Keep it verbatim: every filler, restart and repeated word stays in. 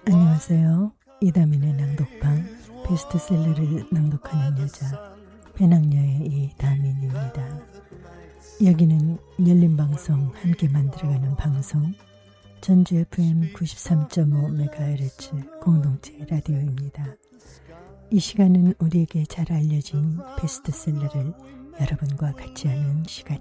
안녕하세요. 이다민의 낭독방, 베스트셀러를 낭독하는 여자, 배낭여의 이다민입니다. 여기는 열린방송 함께 만들어가는 방송, 전주 에프엠 구십삼 점 오 메가헤르츠 공동체 라디오입니다. 이 시간은 우리에게 잘 알려진 베스트셀러를 여러분과 같이 하는 시간입니다.